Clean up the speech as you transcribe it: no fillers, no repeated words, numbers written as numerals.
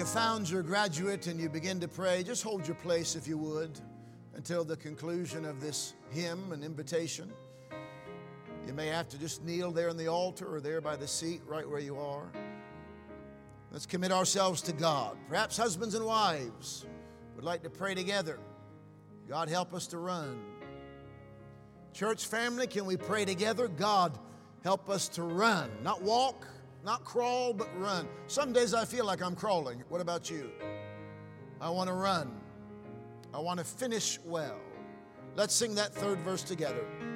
found your graduate and you begin to pray, just hold your place if you would until the conclusion of this hymn and invitation. You may have to just kneel there on the altar or there by the seat right where you are. Let's commit ourselves to God. Perhaps husbands and wives would like to pray together. God, help us to run. Church family, can we pray together? God, help us to run. Not walk, not crawl, but run. Some days I feel like I'm crawling. What about you? I want to run. I want to finish well. Let's sing that third verse together.